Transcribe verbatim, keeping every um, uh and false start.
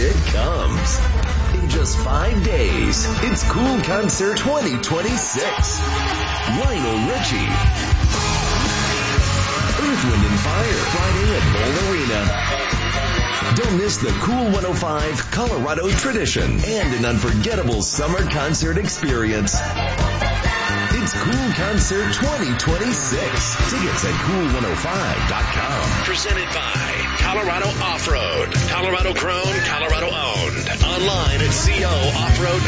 it comes. In just five days, it's Cool Concert twenty twenty-six. Lionel Richie. Earth, Wind and Fire, Friday at Bowl Arena. Don't miss the Cool one oh five Colorado tradition and an unforgettable summer concert experience. It's Cool Concert twenty twenty-six. Tickets at cool one oh five dot com. Presented by Colorado Off-Road. Colorado grown, Colorado owned. Online at co off road